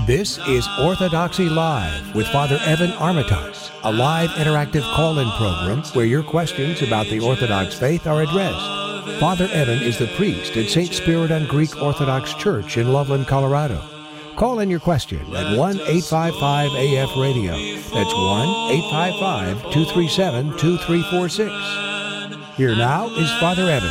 This is Orthodoxy Live with Father Evan Armitage, a live interactive call-in program where your questions about the Orthodox faith are addressed. Father Evan is the priest at St. Spiridon Greek Orthodox Church in Loveland, Colorado. Call in your question at 1-855-AF-RADIO. That's 1-855-237-2346. Here now is Father Evan.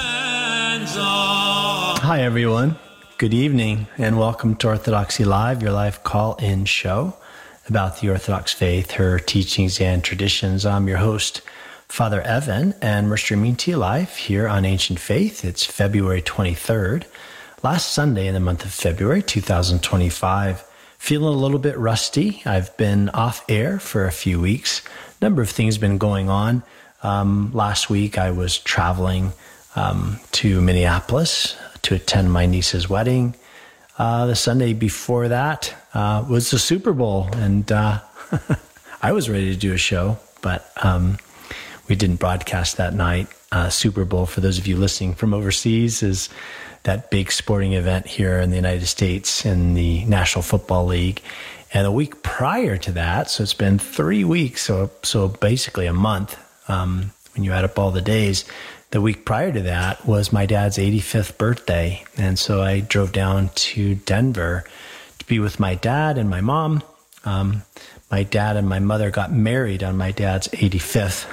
Hi, everyone. Good evening, and welcome to Orthodoxy Live, your live call-in show about the Orthodox faith, her teachings and traditions. I'm your host, Father Evan, and we're streaming to you live here on Ancient Faith. It's February 23rd, last Sunday in the month of February 2025. Feeling a little bit rusty. I've been off air for a few weeks. A number of things have been going on. Last week, I was traveling to Minneapolis to attend my niece's wedding. The Sunday before that was the Super Bowl, and I was ready to do a show, but we didn't broadcast that night. Super Bowl, for those of you listening from overseas, is that big sporting event here in the United States in the National Football League. And a week prior to that, so it's been 3 weeks, so basically a month, when you add up all the days. The week prior to that was my dad's 85th birthday. And so I drove down to Denver to be with my dad and my mom. My dad and my mother got married on my dad's 85th.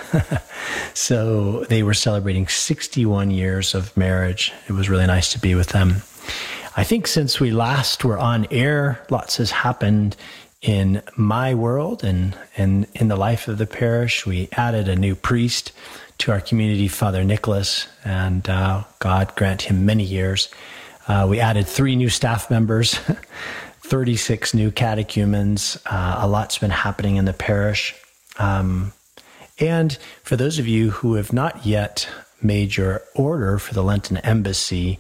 So they were celebrating 61 years of marriage. It was really nice to be with them. I think since we last were on air, lots has happened in my world and in the life of the parish. We added a new priest to our community, Father Nicholas, and God grant him many years. We added 3 new staff members, 36 new catechumens. A lot's been happening in the parish. And for those of you who have not yet made your order for the Lenten Embassy,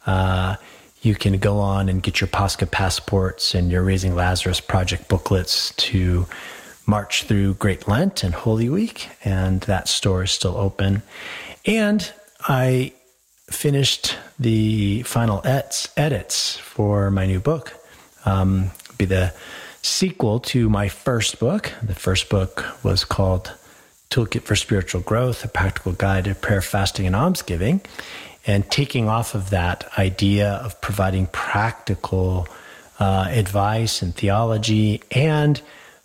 you can go on and get your Pascha passports and your Raising Lazarus Project booklets to march through Great Lent and Holy Week, and that store is still open. And I finished the final edits for my new book. Be the sequel to my first book. The first book was called Toolkit for Spiritual Growth, a practical guide to prayer, fasting, and almsgiving. And taking off of that idea of providing practical advice and theology and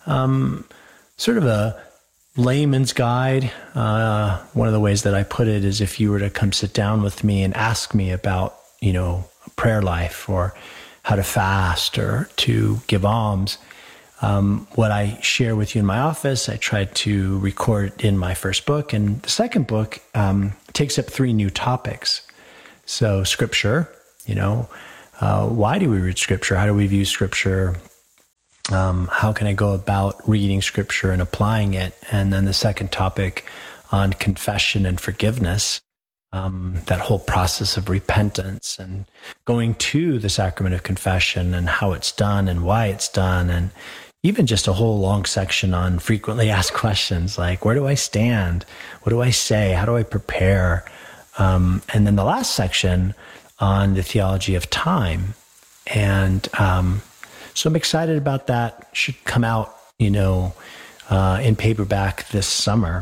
sort of a layman's guide. One of the ways that I put it is if you were to come sit down with me and ask me about, a prayer life or how to fast or to give alms, what I share with you in my office, I tried to record in my first book. And the second book takes up 3 new topics. So Scripture, why do we read Scripture? How do we view Scripture? How can I go about reading Scripture and applying it? And then the second topic on confession and forgiveness, that whole process of repentance and going to the sacrament of confession and how it's done and why it's done. And even just a whole long section on frequently asked questions like, where do I stand? What do I say? How do I prepare? And then the last section on the theology of time. And so I'm excited about that. Should come out, in paperback this summer.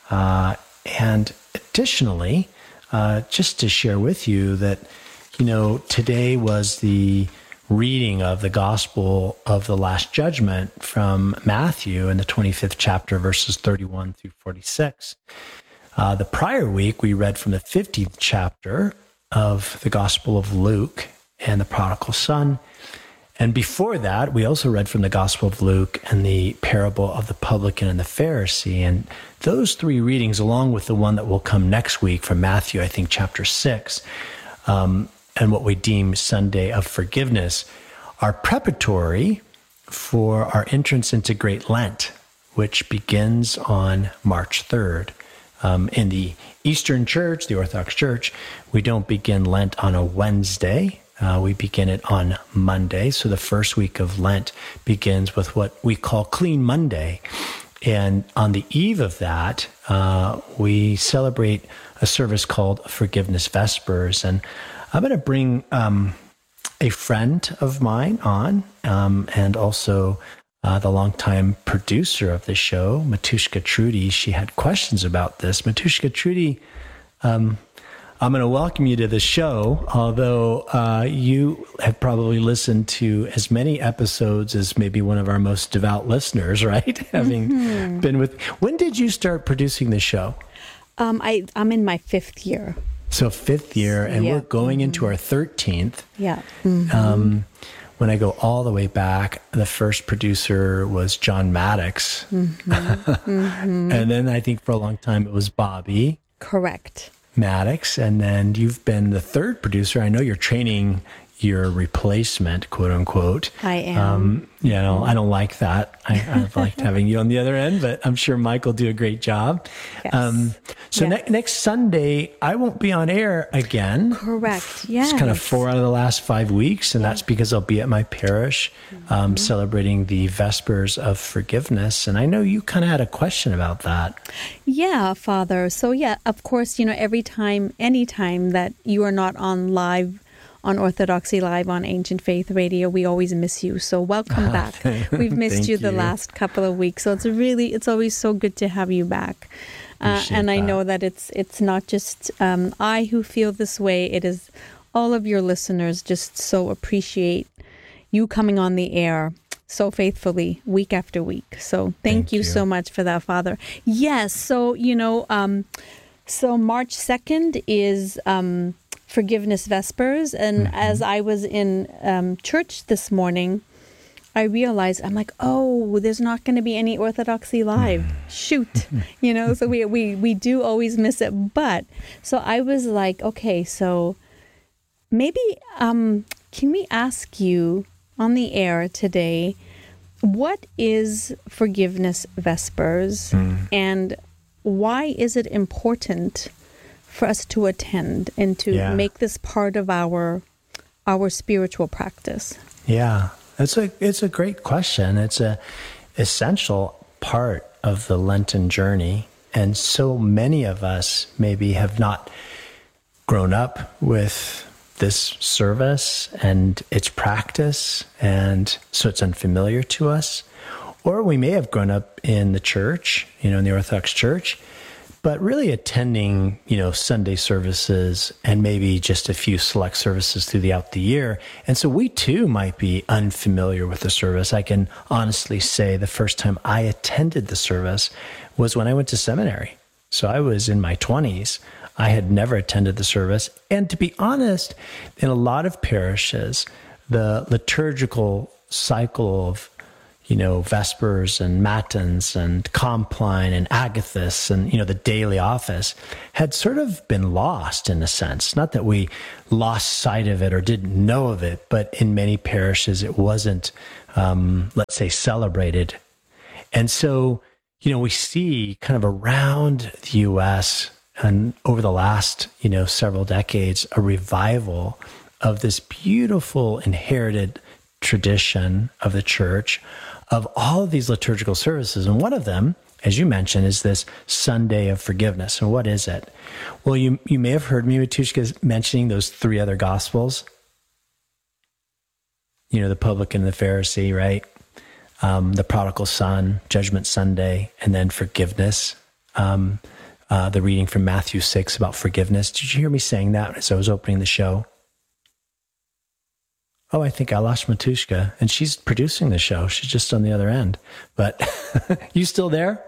And additionally, just to share with you that, today was the reading of the Gospel of the Last Judgment from Matthew in the 25th chapter, verses 31 through 46. The prior week, we read from the 15th chapter of the Gospel of Luke and the prodigal son. And before that, we also read from the Gospel of Luke and the parable of the publican and the Pharisee. And those 3 readings, along with the one that will come next week from Matthew, I think chapter 6, and what we deem Sunday of Forgiveness, are preparatory for our entrance into Great Lent, which begins on March 3rd. In the Eastern Church, the Orthodox Church, we don't begin Lent on a Wednesday. We begin it on Monday. So the first week of Lent begins with what we call Clean Monday. And on the eve of that, we celebrate a service called Forgiveness Vespers. And I'm going to bring a friend of mine on, and also the longtime producer of the show, Matushka Trudy. She had questions about this. Matushka Trudy, I'm going to welcome you to the show, although you have probably listened to as many episodes as maybe one of our most devout listeners, right? Having been with... When did you start producing the show? I'm in my 5th year. So 5th year, and we're going into our 13th. Yeah. When I go all the way back, the first producer was John Maddox. And then I think for a long time it was Bobby. Correct. Maddox. And then you've been the third producer. I know you're training your replacement, quote unquote. I am. I don't like that. I've liked having you on the other end, but I'm sure Mike will do a great job. Yes. Next Sunday, I won't be on air again. Correct. Yes. It's kind of 4 out of the last 5 weeks, and that's because I'll be at my parish celebrating the Vespers of Forgiveness. And I know you kind of had a question about that. Yeah, Father. So of course, anytime that you are not on live, on Orthodoxy Live on Ancient Faith Radio, we always miss you. So welcome back. We've missed you the last couple of weeks. So it's always so good to have you back. And I know that it's not just I who feel this way. It is all of your listeners just so appreciate you coming on the air so faithfully week after week. So thank you so much for that, Father. Yes. So, so March 2nd is Forgiveness Vespers. And as I was in church this morning, I realized, I'm like, there's not going to be any Orthodoxy Live. Shoot. So we do always miss it. But so I was like, okay, so maybe can we ask you on the air today, what is Forgiveness Vespers and why is it important for us to attend and to make this part of our spiritual practice? Yeah, it's a great question. It's a essential part of the Lenten journey, and so many of us maybe have not grown up with this service and its practice, and so it's unfamiliar to us. Or we may have grown up in the church, in the Orthodox Church, but really attending, Sunday services and maybe just a few select services throughout the year. And so we too might be unfamiliar with the service. I can honestly say the first time I attended the service was when I went to seminary. So I was in my 20s. I had never attended the service. And to be honest, in a lot of parishes, the liturgical cycle of Vespers and Matins and Compline and Agathis and, the daily office had sort of been lost in a sense. Not that we lost sight of it or didn't know of it, but in many parishes it wasn't, let's say, celebrated. And so, we see kind of around the U.S. and over the last, several decades, a revival of this beautiful inherited tradition of the church of all of these liturgical services. And one of them, as you mentioned, is this Sunday of Forgiveness. And what is it? Well, you may have heard me, Matushka, mentioning those 3 other Gospels. The publican and the Pharisee, right? The prodigal son, Judgment Sunday, and then forgiveness. The reading from Matthew 6 about forgiveness. Did you hear me saying that as I was opening the show? Oh, I think I lost Matushka, and she's producing the show. She's just on the other end. But you still there?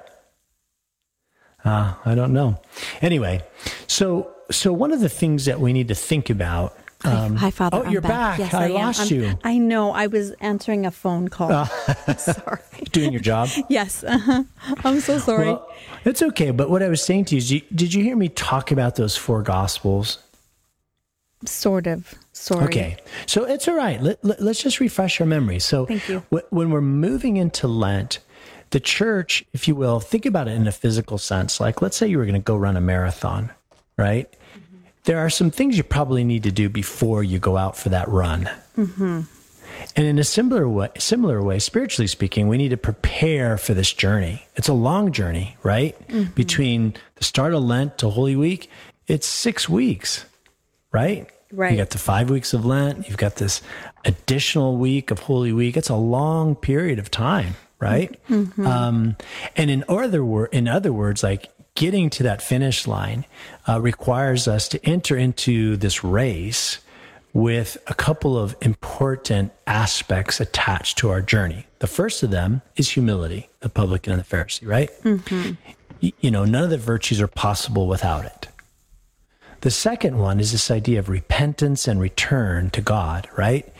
I don't know. Anyway, so one of the things that we need to think about. Hi, Father. Oh, you're back. Yes, I lost you. I know. I was answering a phone call. Sorry. Doing your job? Yes. I'm so sorry. Well, it's okay. But what I was saying to you is, did you hear me talk about those 4 Gospels? Sort of. Sorry. Okay. So it's all right. Let's just refresh our memory. So thank you. When we're moving into Lent, the church, if you will, think about it in a physical sense. Like, let's say you were going to go run a marathon, right? Mm-hmm. There are some things you probably need to do before you go out for that run. Mm-hmm. And in a similar way, spiritually speaking, we need to prepare for this journey. It's a long journey, right? Mm-hmm. Between the start of Lent to Holy Week, it's 6 weeks, right? You got the 5 weeks of Lent. You've got this additional week of Holy Week. It's a long period of time, right? And in other words, like getting to that finish line requires us to enter into this race with a couple of important aspects attached to our journey. The first of them is humility, the publican and the Pharisee, right? None of the virtues are possible without it. The second one is this idea of repentance and return to God, right?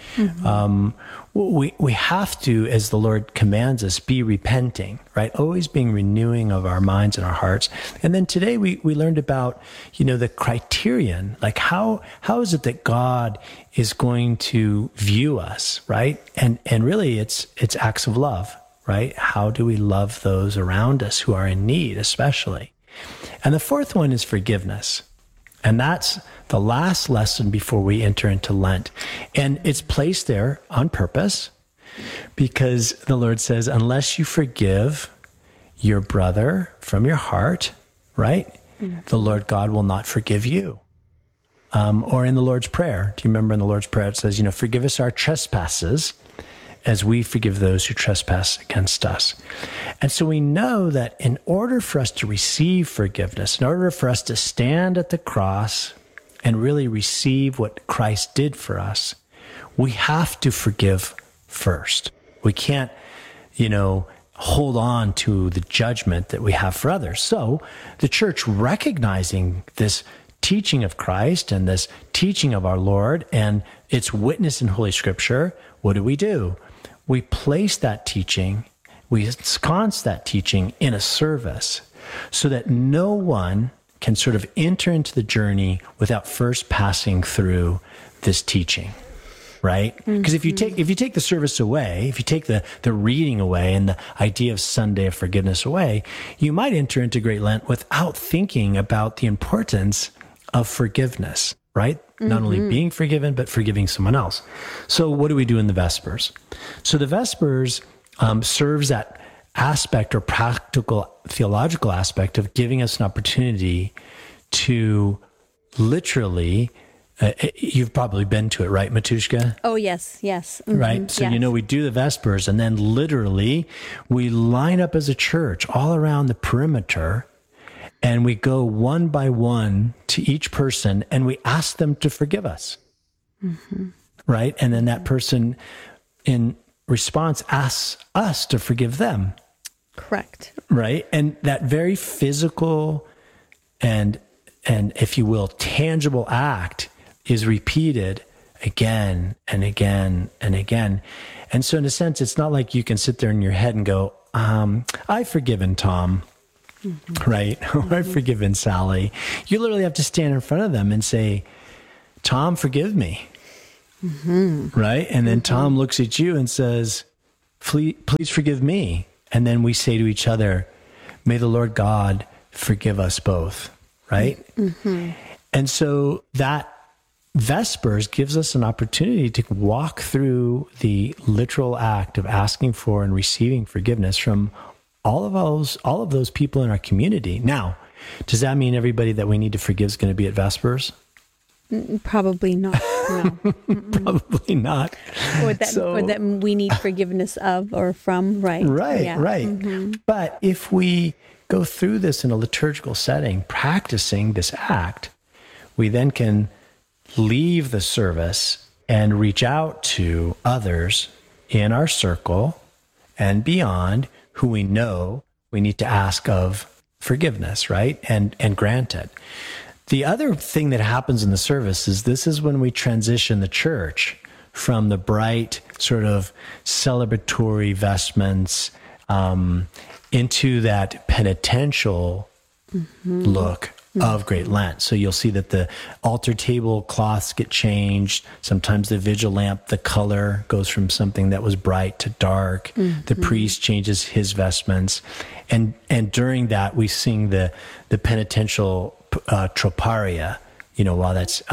We have to, as the Lord commands us, be repenting, right? Always being renewing of our minds and our hearts. And then today we learned about, the criterion, like how is it that God is going to view us, right? And really it's acts of love, right? How do we love those around us who are in need, especially? And the fourth one is forgiveness. And that's the last lesson before we enter into Lent. And it's placed there on purpose because the Lord says, unless you forgive your brother from your heart, right? The Lord God will not forgive you. Or in the Lord's Prayer, do you remember in the Lord's Prayer, it says, forgive us our trespasses as we forgive those who trespass against us. And so we know that in order for us to receive forgiveness, in order for us to stand at the cross and really receive what Christ did for us, we have to forgive first. We can't, hold on to the judgment that we have for others. So the church, recognizing this teaching of Christ and this teaching of our Lord and its witness in Holy Scripture, what do? We place that teaching, we ensconce that teaching in a service so that no one can sort of enter into the journey without first passing through this teaching, right? Because if you take the service away, if you take the reading away and the idea of Sunday of forgiveness away, you might enter into Great Lent without thinking about the importance of forgiveness, right? Not only being forgiven, but forgiving someone else. So what do we do in the Vespers? So the Vespers serves that aspect or practical theological aspect of giving us an opportunity to literally, you've probably been to it, right, Matushka? Oh, yes. Right? So, we do the Vespers and then literally we line up as a church all around the perimeter and we go one by one to each person and we ask them to forgive us. Right? And then that person in response asks us to forgive them. Correct. Right? And that very physical and if you will, tangible act is repeated again and again and again. And so in a sense, it's not like you can sit there in your head and go, I've forgiven Tom. Right? Or I've forgiven Sally. You literally have to stand in front of them and say, Tom, forgive me. Right? And then Tom looks at you and says, please forgive me. And then we say to each other, may the Lord God forgive us both. Right? And so that Vespers gives us an opportunity to walk through the literal act of asking for and receiving forgiveness from all of those people in our community. Now, does that mean everybody that we need to forgive is going to be at Vespers? Probably not. No. Probably not. Or that we need forgiveness of or from, right? Right. But if we go through this in a liturgical setting, practicing this act, we then can leave the service and reach out to others in our circle and beyond who we know we need to ask of forgiveness, right? And grant it. The other thing that happens in the service is this is when we transition the church from the bright sort of celebratory vestments into that penitential look of Great Lent. So you'll see that the altar table cloths get changed. Sometimes the vigil lamp, the color goes from something that was bright to dark. The priest changes his vestments. And during that, we sing the penitential troparia, while that's,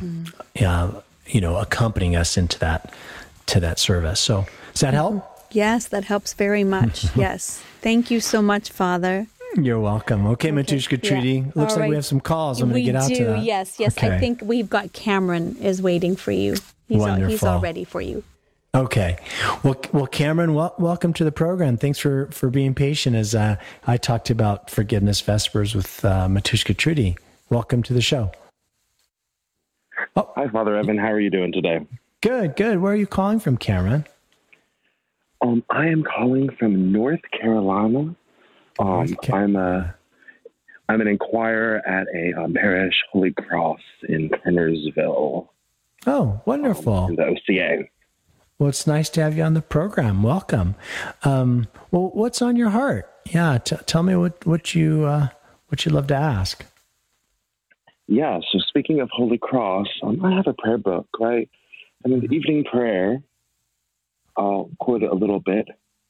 accompanying us into that service. So does that help? Yes, that helps very much. Yes. Thank you so much, Father. You're welcome. Okay, Matushka Trudy. Yeah. Looks like we have some calls. I'm going to get out to that. Yes. Okay. I think we've got Cameron is waiting for you. He's all ready for you. Okay. Well, Cameron, welcome to the program. Thanks for being patient as I talked about Forgiveness Vespers with Matushka Trudy. Welcome to the show. Oh. Hi, Father Evan. How are you doing today? Good. Where are you calling from, Cameron? I am calling from North Carolina. I'm an inquirer at a parish Holy Cross in Kernersville. Oh, wonderful. In the OCA. Well, it's nice to have you on the program. Welcome. Well, what's on your heart? Yeah, tell me what you love to ask. Yeah. So speaking of Holy Cross, I have a prayer book, right? And in the evening prayer, I'll quote it a little bit.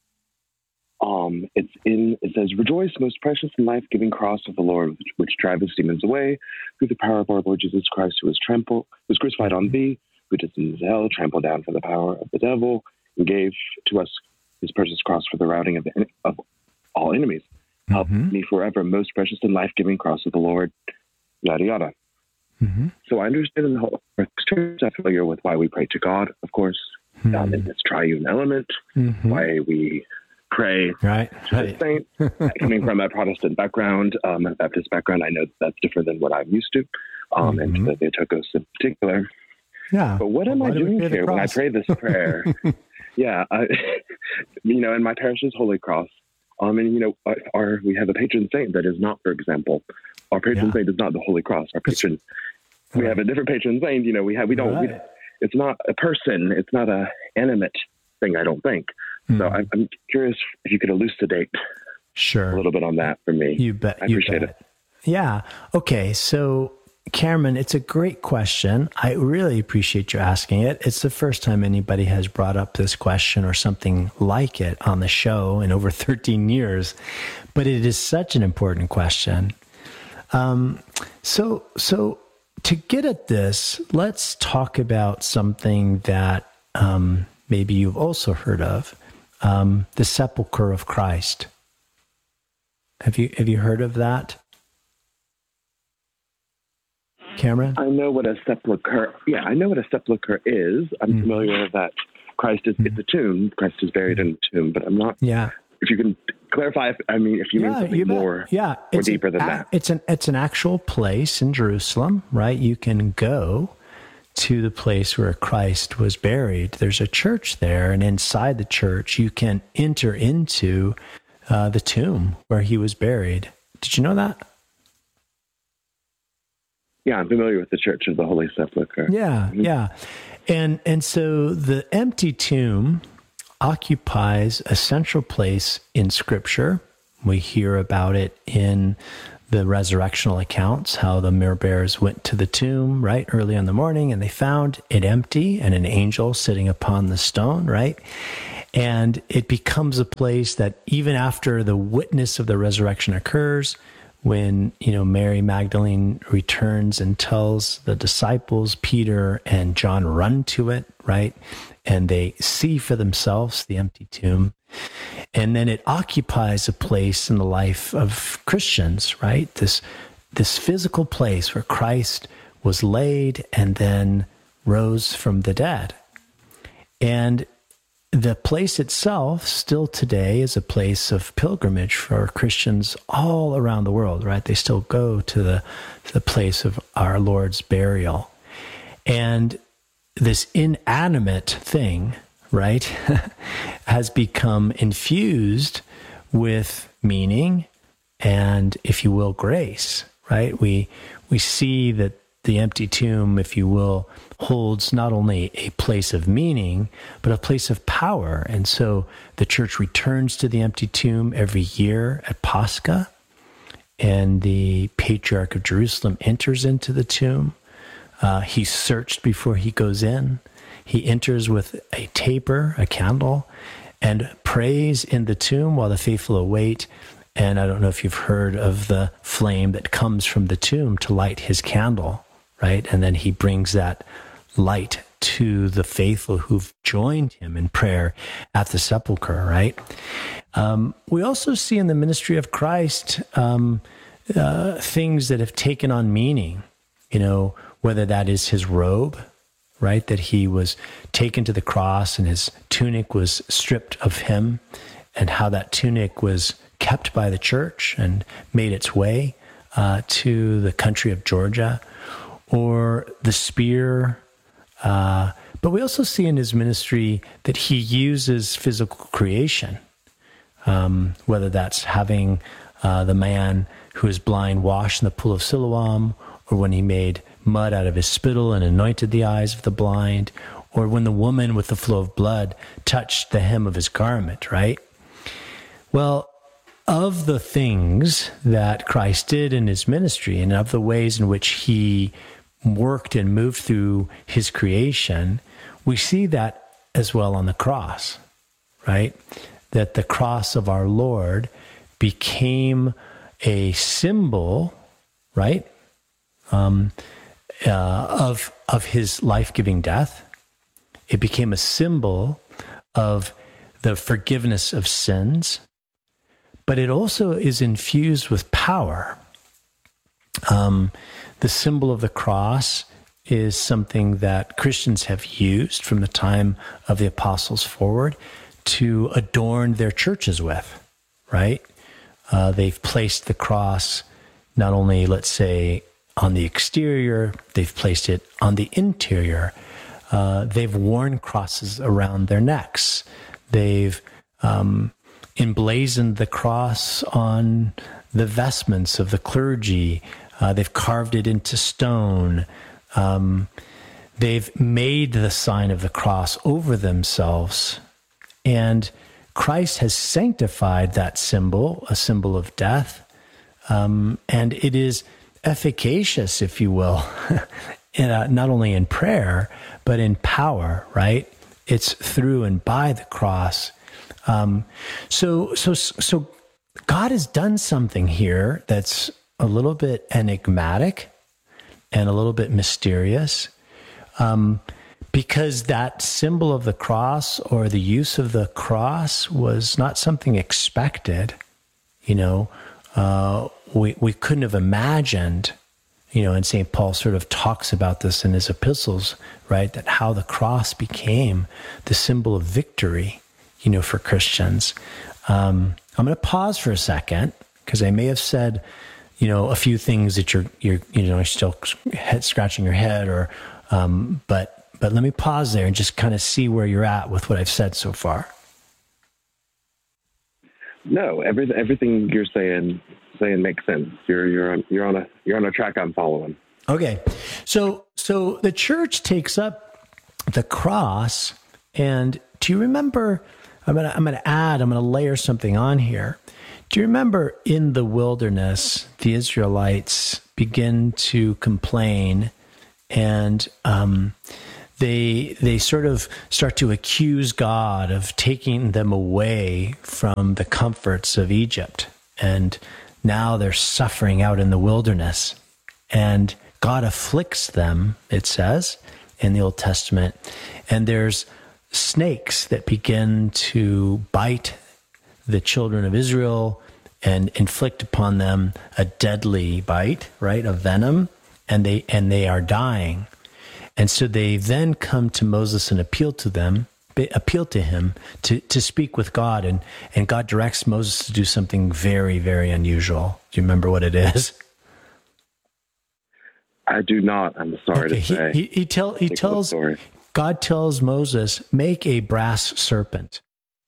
It says, "Rejoice, most precious and life-giving cross of the Lord, which driveth demons away, through the power of our Lord Jesus Christ, who was crucified on thee, who descended hell, trampled down for the power of the devil, and gave to us his precious cross for the routing of all enemies. Help me forever, most precious and life-giving cross of the Lord," yada, yada. So I understand in the whole church, I'm familiar with why we pray to God, of course, in this triune element, why we pray to the saint. Coming from a Protestant background, a Baptist background, I know that's different than what I'm used to, and to the Theotokos in particular. Yeah. But what am I doing here when I pray this prayer? Yeah, in my parish's Holy Cross, and we have a patron saint that is not, for example, our patron saint is not the Holy Cross. Our patron, we have a different patron saint. It's not a person. It's not a animate thing, I don't think. So I'm curious if you could elucidate a little bit on that for me. You bet. I appreciate it. Yeah. Okay. So, Cameron, it's a great question. I really appreciate you asking it. It's the first time anybody has brought up this question or something like it on the show in over 13 years, but it is such an important question. So to get at this, let's talk about something that maybe you've also heard of, the sepulcher of Christ. Have you heard of that, Cameron? I know what a sepulcher. Yeah, I know what a sepulcher is. I'm familiar with that. Christ is it's a tomb. Christ is buried in a tomb, but I'm not. Yeah. If you can clarify, if you mean something more deeper than that. It's an actual place in Jerusalem, right? You can go to the place where Christ was buried. There's a church there, and inside the church, you can enter into the tomb where he was buried. Did you know that? Yeah, I'm familiar with the Church of the Holy Sepulchre. Yeah, yeah. And so the empty tomb occupies a central place in Scripture. We hear about it in the resurrectional accounts, how the myrrh bearers went to the tomb, right, early in the morning, and they found it empty and an angel sitting upon the stone, right? And it becomes a place that even after the witness of the resurrection occurs, when, Mary Magdalene returns and tells the disciples, Peter and John run to it, right? And they see for themselves the empty tomb. And then it occupies a place in the life of Christians, right? This physical place where Christ was laid and then rose from the dead. And the place itself still today is a place of pilgrimage for Christians all around the world, right? They still go to the place of our Lord's burial. And this inanimate thing, right, has become infused with meaning and, if you will, grace, right? We see that the empty tomb, if you will, holds not only a place of meaning, but a place of power. And so the church returns to the empty tomb every year at Pascha, and the Patriarch of Jerusalem enters into the tomb. He's searched before he goes in. He enters with a taper, a candle, and prays in the tomb while the faithful await. And I don't know if you've heard of the flame that comes from the tomb to light his candle, right? And then he brings that light to the faithful who've joined him in prayer at the sepulcher, right? We also see in the ministry of Christ things that have taken on meaning, whether that is his robe, right? That he was taken to the cross and his tunic was stripped of him, and how that tunic was kept by the church and made its way to the country of Georgia, or the spear. But we also see in his ministry that he uses physical creation, whether that's having the man who is blind wash in the pool of Siloam, or when he made mud out of his spittle and anointed the eyes of the blind, or when the woman with the flow of blood touched the hem of his garment, right? Well, of the things that Christ did in his ministry, and of the ways in which he worked and moved through his creation, we see that as well on the cross, right? That the cross of our Lord became a symbol, right, of his life-giving death. It became a symbol of the forgiveness of sins, but it also is infused with power. The symbol of the cross is something that Christians have used from the time of the apostles forward to adorn their churches with, right? They've placed the cross not only, let's say, on the exterior, they've placed it on the interior. They've worn crosses around their necks. They've emblazoned the cross on the vestments of the clergy. They've carved it into stone. They've made the sign of the cross over themselves. And Christ has sanctified that symbol, a symbol of death. And it is efficacious, if you will, not only in prayer, but in power, right? It's through and by the cross. So God has done something here that's a little bit enigmatic and a little bit mysterious, because that symbol of the cross, or the use of the cross, was not something expected. We couldn't have imagined, and St. Paul sort of talks about this in his epistles, right? That how the cross became the symbol of victory, for Christians. I'm going to pause for a second, because I may have said, a few things that you're still scratching your head, but let me pause there and just kind of see where you're at with what I've said so far. No, everything you're saying makes sense. You're on a track I'm following. Okay, so the church takes up the cross, and do you remember? I'm gonna layer something on here. Do you remember in the wilderness, the Israelites begin to complain, and they sort of start to accuse God of taking them away from the comforts of Egypt, and now they're suffering out in the wilderness, and God afflicts them, it says in the Old Testament, and there's snakes that begin to bite the children of Israel and inflict upon them a deadly bite, right, of venom, and they are dying. And so they then come to Moses and appeal to him to speak with God, and God directs Moses to do something very, very unusual. Do you remember what it is? I do not. I'm sorry to say. He tells God tells Moses, make a brass serpent,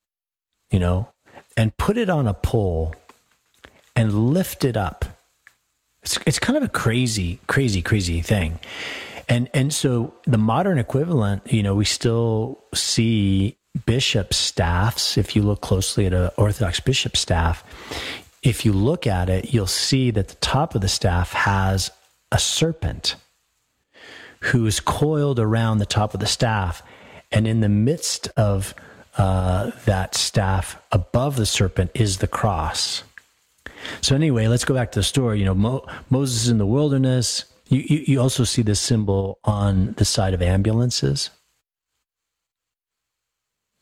and put it on a pole and lift it up. It's kind of a crazy thing. And so the modern equivalent, we still see bishop staffs. If you look closely at an Orthodox bishop staff, if you look at it, you'll see that the top of the staff has a serpent who is coiled around the top of the staff. And in the midst of that staff, above the serpent, is the cross. So anyway, let's go back to the story. Moses in the wilderness. You also see this symbol on the side of ambulances.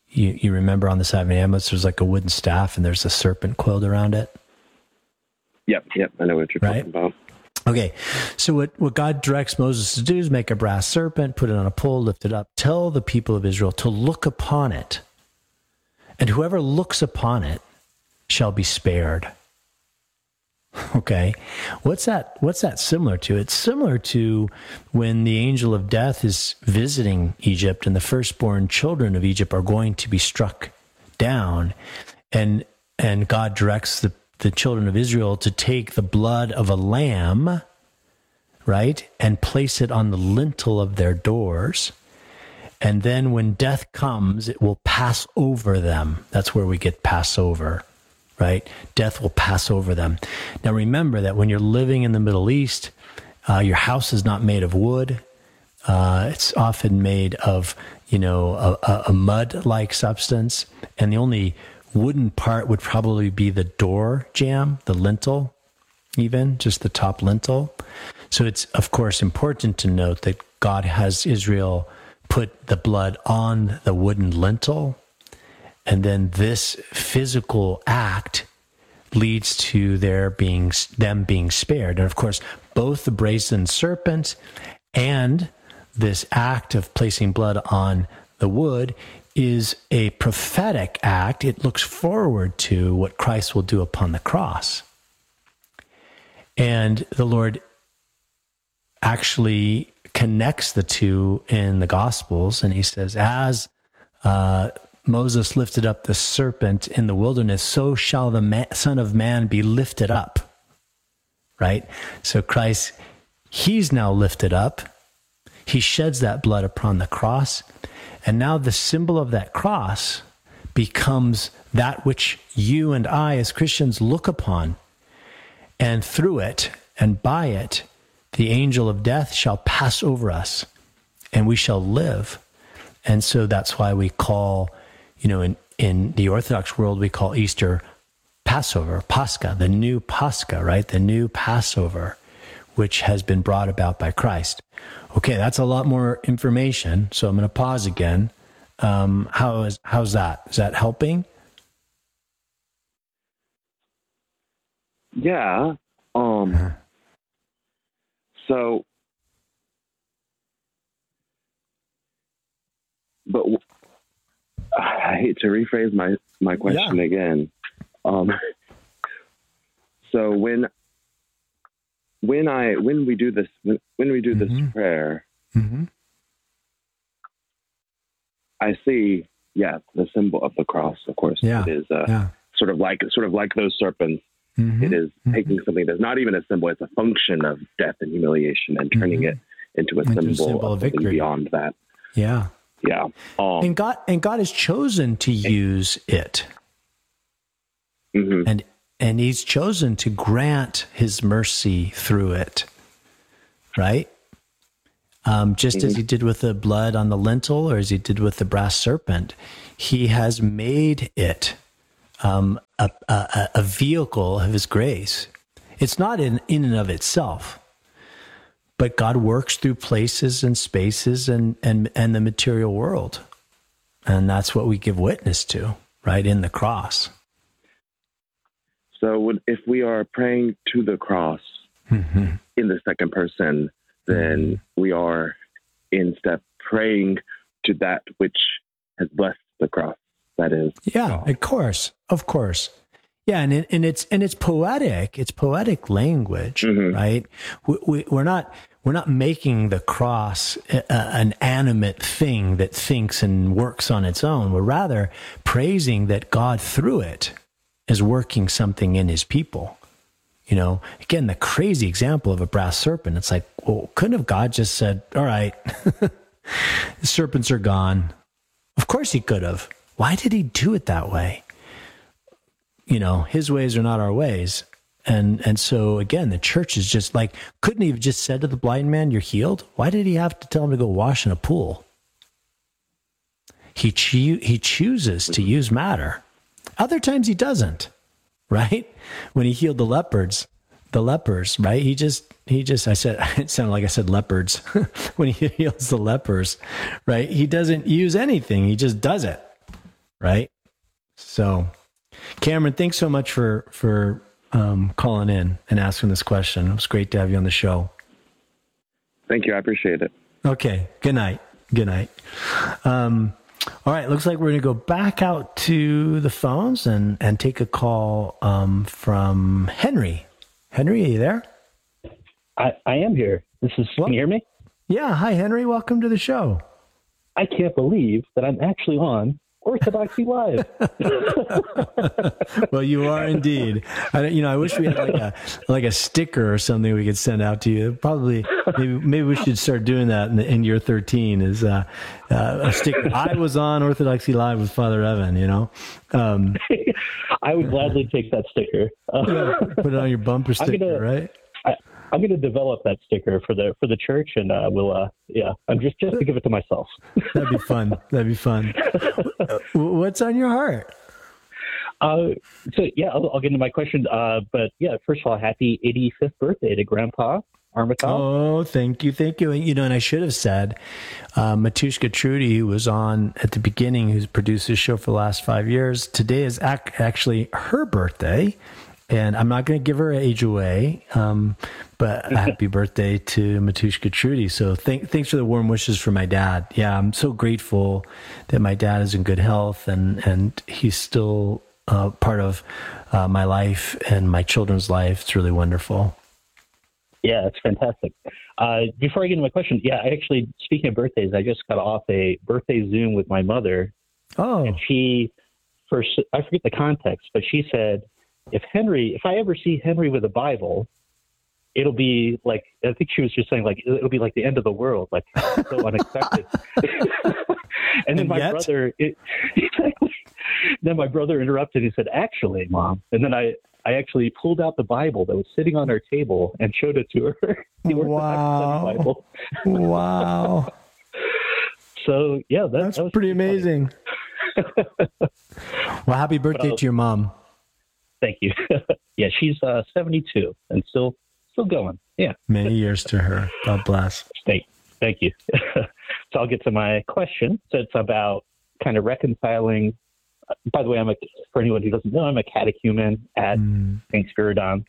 You remember on the side of an ambulance, there's like a wooden staff and there's a serpent coiled around it? Yep. I know what you're talking about. Okay, so what God directs Moses to do is make a brass serpent, put it on a pole, lift it up, tell the people of Israel to look upon it. And whoever looks upon it shall be spared. Okay, what's that similar to? It's similar to when the angel of death is visiting Egypt and the firstborn children of Egypt are going to be struck down, and God directs the children of Israel to take the blood of a lamb, right, and place it on the lintel of their doors. And then when death comes, it will pass over them. That's where we get Passover, right? Death will pass over them. Now remember that when you're living in the Middle East, your house is not made of wood. It's often made of, a mud-like substance. And the only wooden part would probably be the door jamb, the lintel, even just the top lintel. So it's, of course, important to note that God has Israel put the blood on the wooden lintel, and then this physical act leads to them being spared. And of course, both the brazen serpent and this act of placing blood on the wood is a prophetic act. It looks forward to what Christ will do upon the cross. And the Lord actually connects the two in the Gospels, and he says, as Moses lifted up the serpent in the wilderness, so shall the Son of Man be lifted up, right? So Christ, he's now lifted up. He sheds that blood upon the cross, and now the symbol of that cross becomes that which you and I as Christians look upon, and through it and by it, the angel of death shall pass over us, and we shall live. And so that's why we call, in the Orthodox world, we call Easter Passover, Pascha, the new Pascha, right? The new Passover, which has been brought about by Christ. Okay, that's a lot more information, so I'm going to pause again. How's that? Is that helping? Yeah. So, but I hate to rephrase my question again. So when we do this, this prayer, I see, the symbol of the cross. Of course, it is sort of like those serpents. It is taking something that's not even a symbol; it's a function of death and humiliation, and turning it into a symbol of victory beyond that. Yeah. And God has chosen to use it, and He's chosen to grant His mercy through it, right? Just as He did with the blood on the lintel, or as He did with the brass serpent, He has made it a vehicle of His grace. It's not in and of itself, but God works through places and spaces and the material world. And that's what we give witness to, right, in the cross. So if we are praying to the cross in the second person, then we are in step praying to that which has blessed the cross. That is, God. Of course. Yeah, and it's poetic. It's poetic language, right? We're not making the cross an animate thing that thinks and works on its own. We're rather praising that God through it is working something in His people. Again, the crazy example of a brass serpent. It's like, well, couldn't have God just said, all right, the serpents are gone? Of course He could have. Why did He do it that way? His ways are not our ways. And so, again, the church is just like, couldn't He have just said to the blind man, you're healed? Why did He have to tell him to go wash in a pool? He chooses to use matter. Other times He doesn't, right? When He healed the lepers, right? He just, it sounded like I said leopards. When He heals the lepers, right? He doesn't use anything. He just does it. right? So, Cameron, thanks so much for calling in and asking this question. It was great to have you on the show. Thank you. I appreciate it. Okay. Good night. Good night. All right. Looks like we're going to go back out to the phones and take a call from Henry. Henry, are you there? I am here. Can you hear me? Yeah. Hi, Henry. Welcome to the show. I can't believe that I'm actually on Orthodoxy Live. Well, you are indeed. I wish we had like a sticker or something we could send out to you. Probably, maybe we should start doing that in year 13. Is a sticker. I was on Orthodoxy Live with Father Evan. I would gladly take that sticker. Put it on your bumper sticker, right? I'm going to develop that sticker for the church, and I'm just to give it to myself. That'd be fun. What's on your heart? I'll get into my question. But first of all, happy 85th birthday to Grandpa Armitage. Oh, thank you. And I should have said, Matushka Trudy, who was on at the beginning, who's produced this show for the last 5 years, today is actually her birthday. And I'm not going to give her age away, but a happy birthday to Matushka Trudy. So thanks for the warm wishes for my dad. Yeah, I'm so grateful that my dad is in good health and he's still part of my life and my children's life. It's really wonderful. Yeah, it's fantastic. Before I get into my question, speaking of birthdays, I just got off a birthday Zoom with my mother. Oh. And I forget the context, but she said, if I ever see Henry with a Bible, it'll be like, I think she was just saying, like, it'll be like the end of the world, like so unexpected. And then then my brother interrupted. He said, actually, Mom. And then I actually pulled out the Bible that was sitting on our table and showed it to her. Wow. Bible. Wow. So, yeah, that's pretty amazing. Well, happy birthday to your mom. Thank you. Yeah, she's 72 and still going. Yeah. Many years to her. God bless. Thank you. So I'll get to my question. So it's about kind of reconciling. By the way, for anyone who doesn't know, I'm a catechumen at St. Spiridon.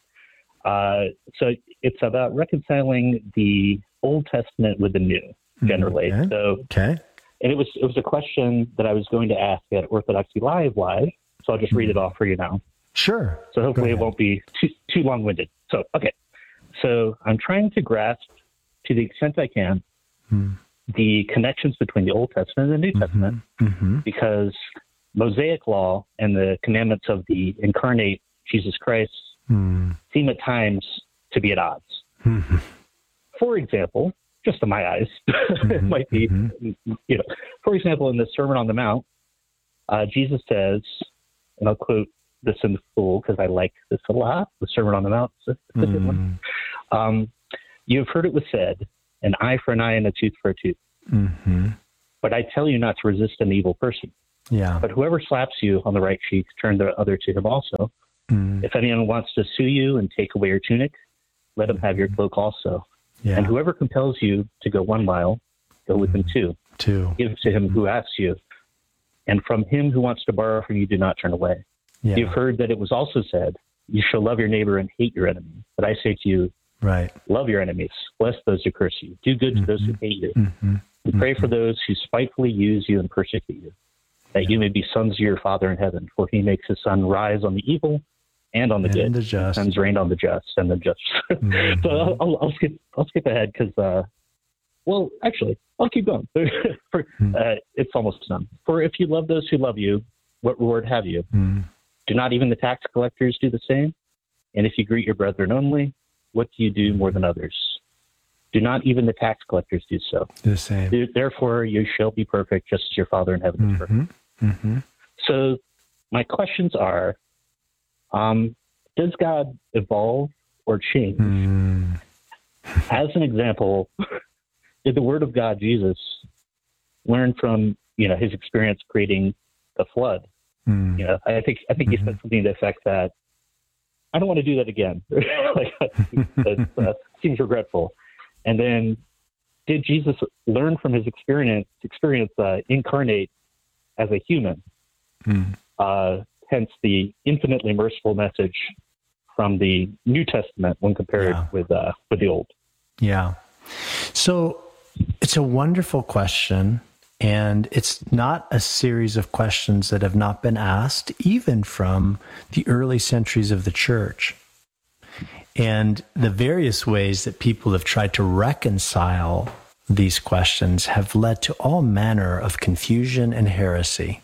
So it's about reconciling the Old Testament with the New, generally. Okay. So, and it was a question that I was going to ask at Orthodoxy Live. So I'll just read it off for you now. Sure. So hopefully it won't be too long-winded. So, okay. So I'm trying to grasp, to the extent I can, the connections between the Old Testament and the New Testament, because Mosaic law and the commandments of the incarnate Jesus Christ seem at times to be at odds. For example, just in my eyes, it might be, for example, in the Sermon on the Mount, Jesus says, and I'll quote this in full because I like this a lot, the Sermon on the Mount. It's a good one. You have heard it was said, an eye for an eye and a tooth for a tooth. But I tell you not to resist an evil person. Yeah. But whoever slaps you on the right cheek, turn the other to him also. If anyone wants to sue you and take away your tunic, let him have your cloak also. Yeah. And whoever compels you to go 1 mile, go with him 2. Give to him who asks you. And from him who wants to borrow from you, do not turn away. Yeah. You've heard that it was also said, you shall love your neighbor and hate your enemy. But I say to you, love your enemies, bless those who curse you, do good to those who hate you, and pray for those who spitefully use you and persecute you, that you may be sons of your Father in heaven. For he makes his sun rise on the evil and on the good, and sends rain on the just and the just. So I'll skip ahead because, actually, I'll keep going. It's almost done. For if you love those who love you, what reward have you? Do not even the tax collectors do the same? And if you greet your brethren only, what do you do more than others? Do not even the tax collectors do so? The same. Therefore, you shall be perfect, just as your Father in heaven is perfect. So my questions are, does God evolve or change? As an example, did the Word of God, Jesus, learn from his experience creating the flood? I think he said something to the effect that I don't want to do that again. It seems regretful. And then, did Jesus learn from his experience incarnate as a human Hence the infinitely merciful message from the New Testament when compared with the Old. Yeah. So it's a wonderful question, and it's not a series of questions that have not been asked, even from the early centuries of the church. And the various ways that people have tried to reconcile these questions have led to all manner of confusion and heresy.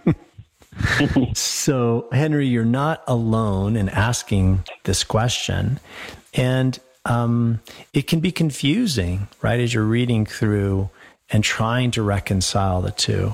So, Henry, you're not alone in asking this question. And it can be confusing, right, as you're reading through and trying to reconcile the two.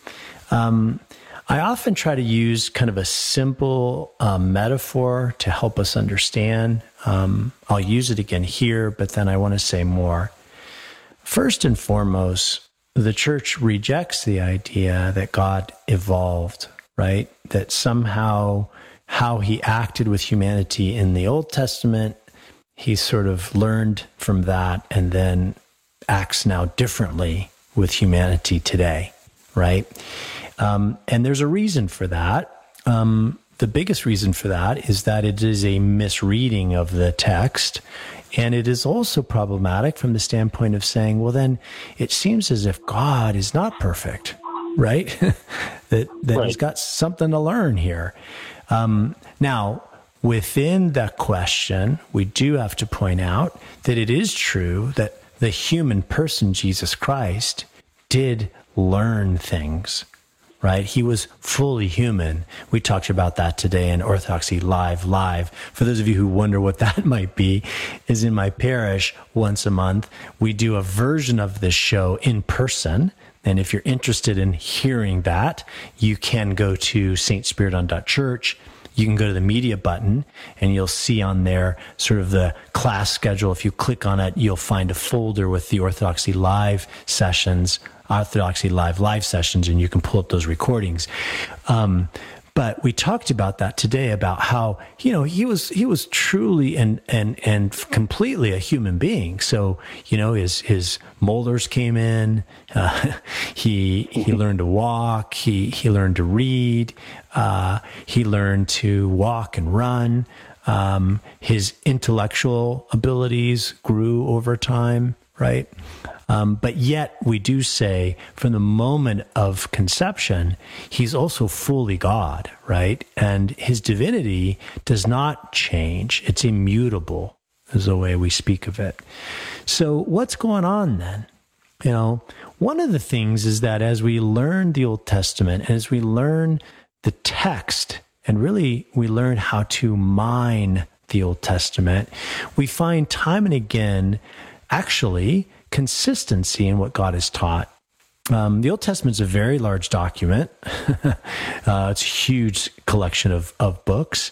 I often try to use kind of a simple metaphor to help us understand. I'll use it again here, but then I want to say more. First and foremost, the church rejects the idea that God evolved, right? That somehow how he acted with humanity in the Old Testament, he sort of learned from that and then acts now differently with humanity today, right? And there's a reason for that. The biggest reason for that is that it is a misreading of the text. And it is also problematic from the standpoint of saying, well, then it seems as if God is not perfect, right? that right. He's got something to learn here. Now, within that question, we do have to point out that it is true that the human person, Jesus Christ, did learn things, right? He was fully human. We talked about that today in Orthodoxy Live. For those of you who wonder what that might be, is in my parish once a month, we do a version of this show in person. And if you're interested in hearing that, you can go to stspiridon.church. You can go to the media button and you'll see on there sort of the class schedule. If you click on it, you'll find a folder with the Orthodoxy Live sessions, Orthodoxy Live sessions, and you can pull up those recordings. But we talked about that today, about how, he was truly and completely a human being. So, his molars came in, he learned to walk, he learned to read, he learned to walk and run. His intellectual abilities grew over time, right? But yet we do say from the moment of conception, he's also fully God, right? And his divinity does not change. It's immutable is the way we speak of it. So what's going on then? One of the things is that as we learn the Old Testament, and as we learn the text, and really we learn how to mine the Old Testament, we find time and again, actually, consistency in what God has taught. The Old Testament is a very large document. It's a huge collection of books.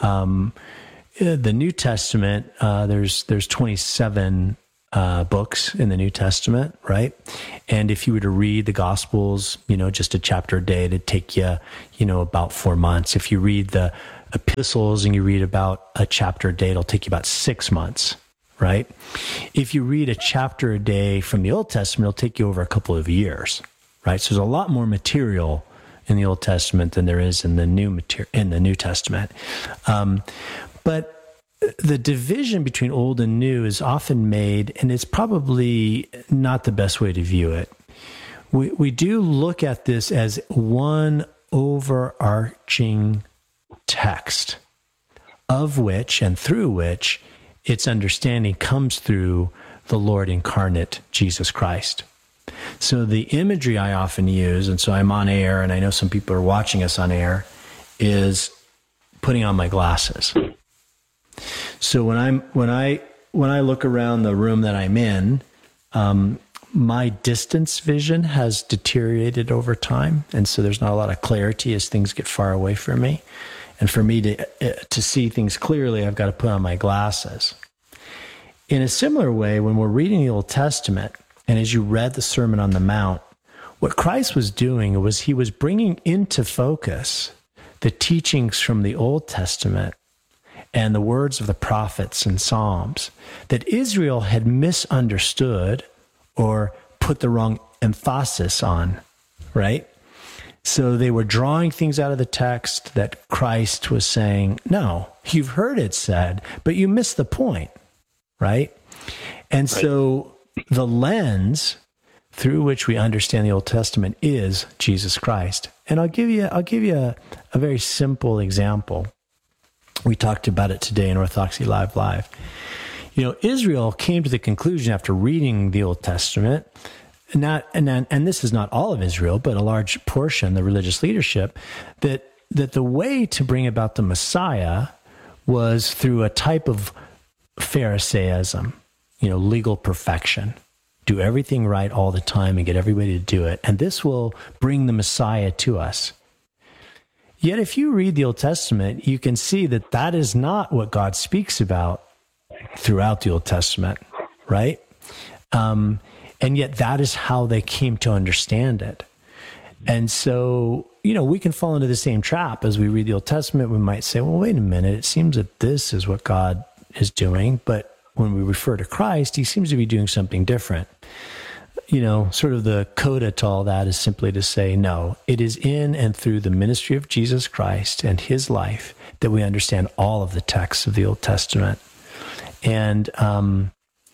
The New Testament, there's 27 books in the New Testament, right? And if you were to read the Gospels, just a chapter a day, it'd take you, about 4 months. If you read the epistles and you read about a chapter a day, it'll take you about 6 months. Right? If you read a chapter a day from the Old Testament, it'll take you over a couple of years, right? So there's a lot more material in the Old Testament than there is in the New Testament. But the division between Old and New is often made, and it's probably not the best way to view it. We do look at this as one overarching text, of which and through which its understanding comes through the Lord incarnate, Jesus Christ. So the imagery I often use, and so I'm on air, and I know some people are watching us on air, is putting on my glasses. So when I look around the room that I'm in, my distance vision has deteriorated over time, and so there's not a lot of clarity as things get far away from me. And for me to see things clearly, I've got to put on my glasses. In a similar way, when we're reading the Old Testament, and as you read the Sermon on the Mount, what Christ was doing was he was bringing into focus the teachings from the Old Testament and the words of the prophets and Psalms that Israel had misunderstood or put the wrong emphasis on, right? So they were drawing things out of the text that Christ was saying, no, you've heard it said, but you missed the point, right? And so the lens through which we understand the Old Testament is Jesus Christ. And I'll give you a very simple example. We talked about it today in Orthodoxy Live. Israel came to the conclusion after reading the Old Testament, and this is not all of Israel, but a large portion, the religious leadership, that the way to bring about the Messiah was through a type of Pharisaism, legal perfection. Do everything right all the time and get everybody to do it. And this will bring the Messiah to us. Yet if you read the Old Testament, you can see that that is not what God speaks about throughout the Old Testament, right? And yet that is how they came to understand it. And so, we can fall into the same trap as we read the Old Testament. We might say, well, wait a minute, it seems that this is what God is doing, but when we refer to Christ, he seems to be doing something different. Sort of the coda to all that is simply to say, no, it is in and through the ministry of Jesus Christ and his life that we understand all of the texts of the Old Testament. And, the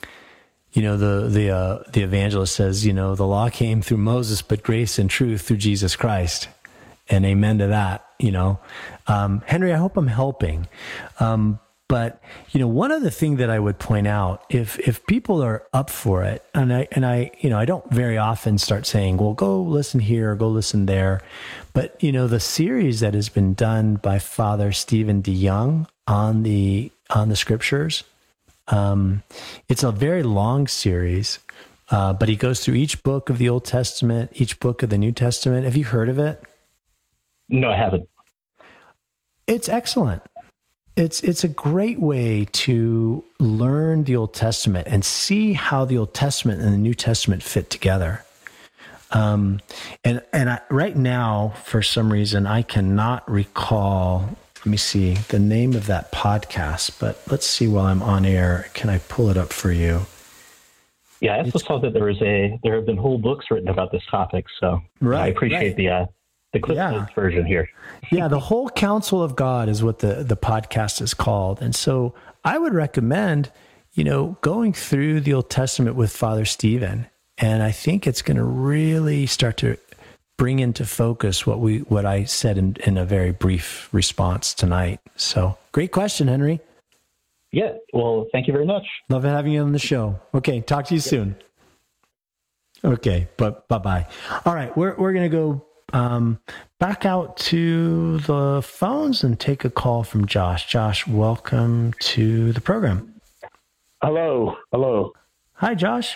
evangelist says, the law came through Moses, but grace and truth through Jesus Christ. And amen to that, Henry, I hope I'm helping. But, one other thing that I would point out, if people are up for it, and I don't very often start saying, well, go listen here or go listen there. But, the series that has been done by Father Stephen DeYoung on the scriptures, it's a very long series, but he goes through each book of the Old Testament, each book of the New Testament. Have you heard of it? No, I haven't. It's excellent. It's a great way to learn the Old Testament and see how the Old Testament and the New Testament fit together. And right now, for some reason, I cannot recall. Let me see the name of that podcast. But let's see while I'm on air. Can I pull it up for you? Yeah, I also saw that there have been whole books written about this topic. So I appreciate the Cliff Notes version here. Yeah, the Whole Counsel of God is what the podcast is called. And so I would recommend, going through the Old Testament with Father Stephen. And I think it's going to really start to bring into focus what I said in a very brief response tonight. So great question, Henry. Yeah, well, thank you very much. Love having you on the show. Okay, talk to you soon. Okay, but bye-bye. All right, we're going to go back out to the phones and take a call from Josh. Josh, welcome to the program. Hello. Hi, Josh.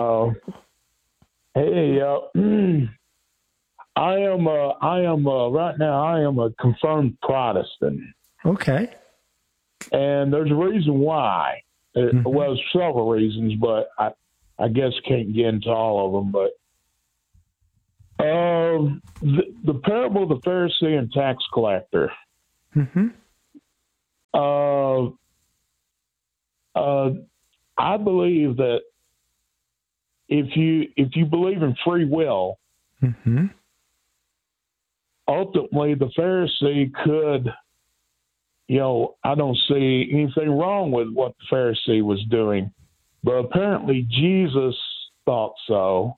Hey, I am right now. I am a confirmed Protestant. Okay. And there's a reason why. Well, several reasons, but I guess can't get into all of them. But the parable of the Pharisee and tax collector. I believe that if you believe in free will, ultimately the Pharisee could, I don't see anything wrong with what the Pharisee was doing, but apparently Jesus thought so.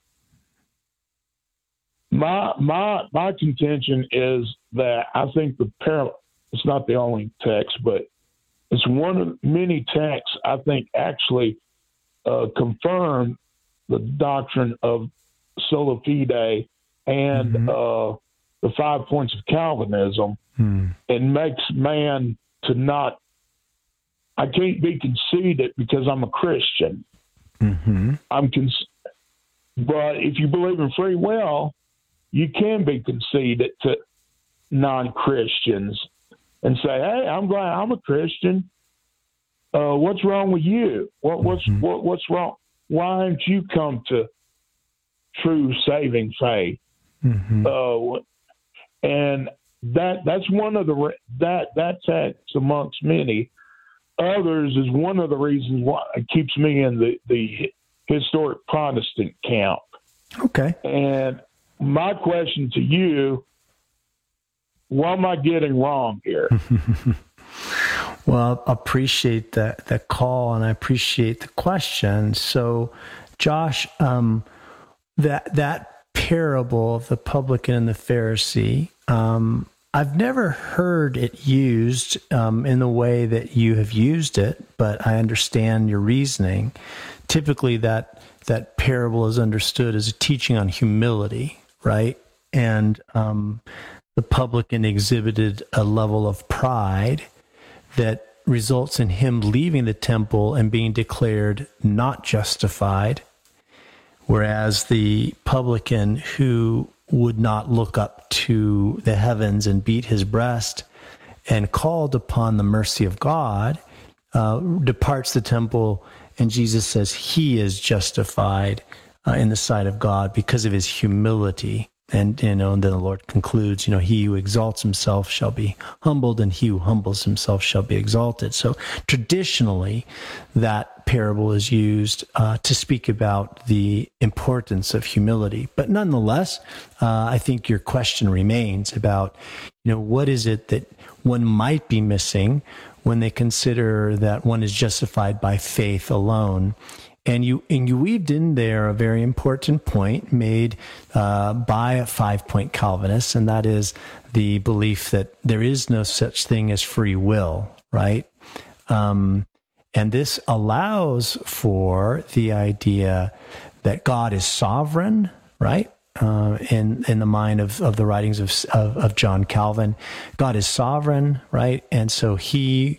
My contention is that I think the parable, it's not the only text, but it's one of many texts I think actually confirm the doctrine of sola fide and the 5 points of Calvinism, and makes man to not. I can't be conceited because I'm a Christian. But if you believe in free will, you can be conceited to non-Christians and say, "Hey, I'm glad I'm a Christian. What's wrong with you? What's wrong? Why haven't you come to true saving faith?" And that's one of that text amongst many others is one of the reasons why it keeps me in the historic Protestant camp. Okay. And my question to you what am I getting wrong here? Well, I appreciate the call, and I appreciate the question. So, Josh, that parable of the publican and the Pharisee, I've never heard it used in the way that you have used it, but I understand your reasoning. Typically, that parable is understood as a teaching on humility, right? And the publican exhibited a level of pride that results in him leaving the temple and being declared not justified, whereas the publican who would not look up to the heavens and beat his breast and called upon the mercy of God departs the temple, and Jesus says he is justified in the sight of God because of his humility. And, and then the Lord concludes, he who exalts himself shall be humbled, and he who humbles himself shall be exalted. So traditionally, that parable is used to speak about the importance of humility. But nonetheless, I think your question remains about, what is it that one might be missing when they consider that one is justified by faith alone. And you weaved in there a very important point made by a 5-point Calvinist, and that is the belief that there is no such thing as free will, right? And this allows for the idea that God is sovereign, right? In the mind of the writings of John Calvin, God is sovereign, right? And so he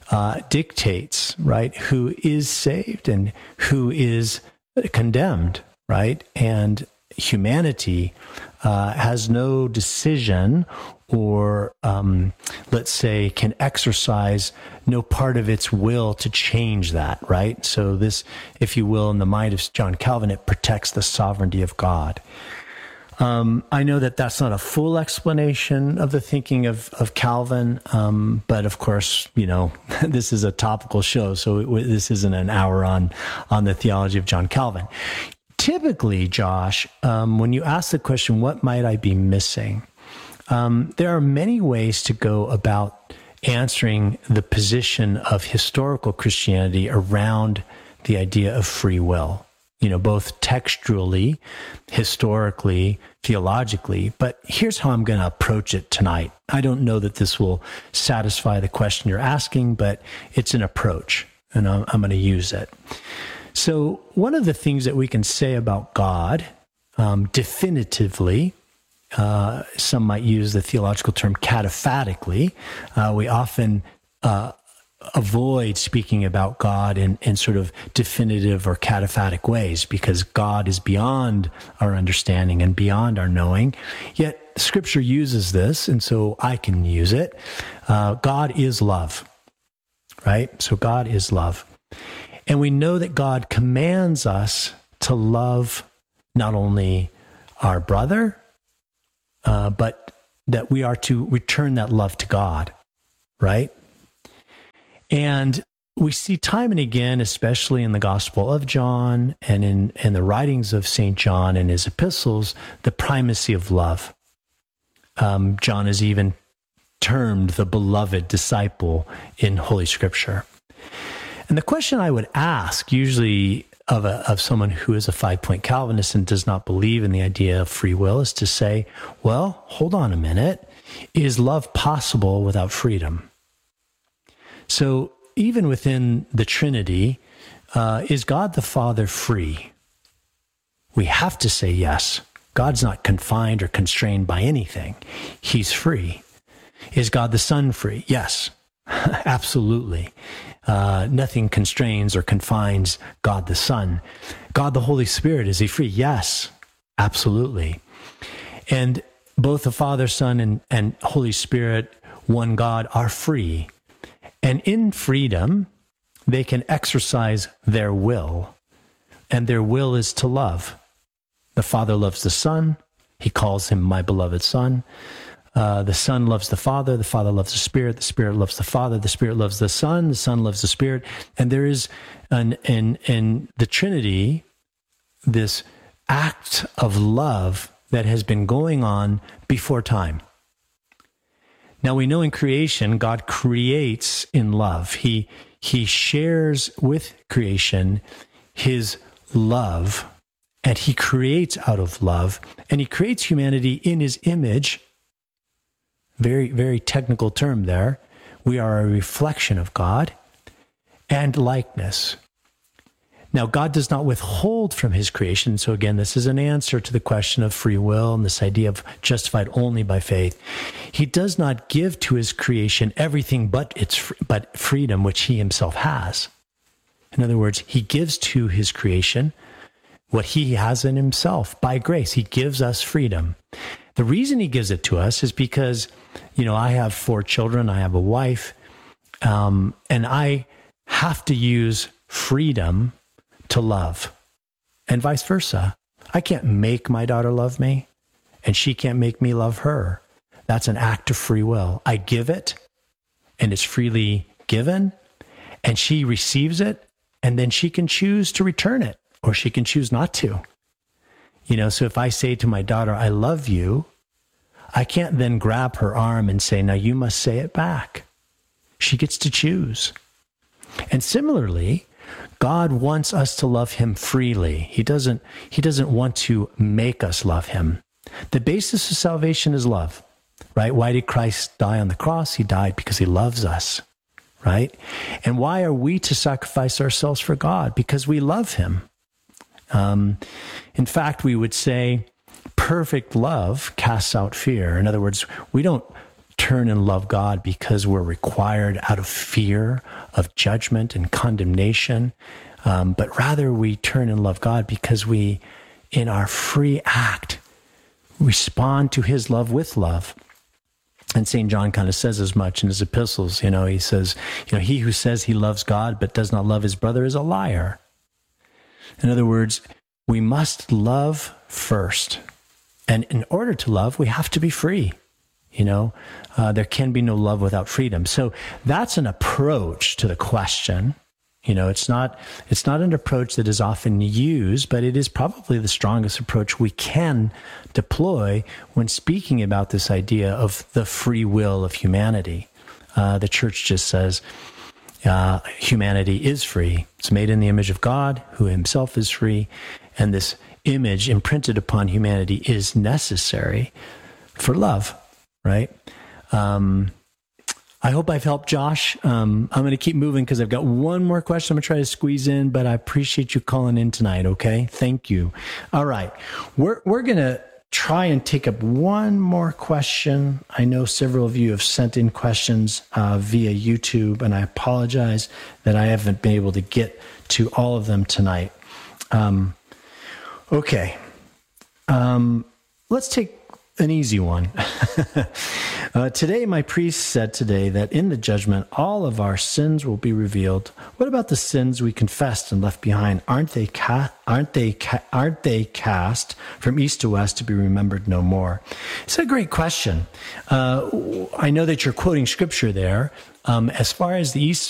dictates, right, who is saved and who is condemned, right? And humanity has no decision or, let's say, can exercise no part of its will to change that, right? So this, if you will, in the mind of John Calvin, it protects the sovereignty of God. I know that that's not a full explanation of the thinking of Calvin, but of course, this is a topical show, so this isn't an hour on the theology of John Calvin. Typically, Josh, when you ask the question, what might I be missing? There are many ways to go about answering the position of historical Christianity around the idea of free will. Both textually, historically, theologically, but here's how I'm going to approach it tonight. I don't know that this will satisfy the question you're asking, but it's an approach, and I'm going to use it. So one of the things that we can say about God, definitively, some might use the theological term cataphatically. We often avoid speaking about God in sort of definitive or cataphatic ways because God is beyond our understanding and beyond our knowing. Yet Scripture uses this, and so I can use it. God is love, right? So God is love. And we know that God commands us to love not only our brother, but that we are to return that love to God, right? And we see time and again, especially in the Gospel of John and in the writings of St. John and his epistles, the primacy of love. John is even termed the beloved disciple in Holy Scripture. And the question I would ask, usually of someone who is a 5-point Calvinist and does not believe in the idea of free will, is to say, well, hold on a minute. Is love possible without freedom? So even within the Trinity, is God the Father free? We have to say yes. God's not confined or constrained by anything. He's free. Is God the Son free? Yes, absolutely. Nothing constrains or confines God the Son. God the Holy Spirit, is he free? Yes, absolutely. And both the Father, Son, and Holy Spirit, one God, are free. And in freedom, they can exercise their will, and their will is to love. The Father loves the Son. He calls him my beloved Son. The Son loves the Father loves the Spirit loves the Father loves the Son loves the Spirit. And there is, in the Trinity, this act of love that has been going on before time. Now we know in creation, God creates in love. He shares with creation his love, and he creates out of love, and he creates humanity in his image. Very, very technical term there. We are a reflection of God and likeness. Now, God does not withhold from his creation. So again, this is an answer to the question of free will and this idea of justified only by faith. He does not give to his creation everything but freedom, which he himself has. In other words, he gives to his creation what he has in himself by grace. He gives us freedom. The reason he gives it to us is because, I have 4 children, I have a wife, and I have to use freedom to love, and vice versa. I can't make my daughter love me, and she can't make me love her. That's an act of free will. I give it, and it's freely given, and she receives it, and then she can choose to return it, or she can choose not to. So if I say to my daughter, I love you, I can't then grab her arm and say, now you must say it back. She gets to choose. And similarly, God wants us to love him freely. He doesn't want to make us love him. The basis of salvation is love, right? Why did Christ die on the cross? He died because he loves us, right? And why are we to sacrifice ourselves for God? Because we love him. In fact, we would say perfect love casts out fear. In other words, we don't turn and love God because we're required out of fear of judgment and condemnation, but rather we turn and love God because we, in our free act, respond to his love with love. And St. John kind of says as much in his epistles. He says, he who says he loves God but does not love his brother is a liar. In other words, we must love first. And in order to love, we have to be free. There can be no love without freedom. So that's an approach to the question. It's not an approach that is often used, but it is probably the strongest approach we can deploy when speaking about this idea of the free will of humanity. The church just says humanity is free. It's made in the image of God, who himself is free, and this image imprinted upon humanity is necessary for love. Right? I hope I've helped, Josh. I'm going to keep moving because I've got one more question I'm going to try to squeeze in, but I appreciate you calling in tonight, okay? Thank you. All right. We're going to try and take up one more question. I know several of you have sent in questions via YouTube, and I apologize that I haven't been able to get to all of them tonight. Okay. Let's take an easy one. Today, my priest said today that in the judgment, all of our sins will be revealed. What about the sins we confessed and left behind? Aren't they cast from east to west to be remembered no more? It's a great question. I know that you're quoting scripture there. As far as the east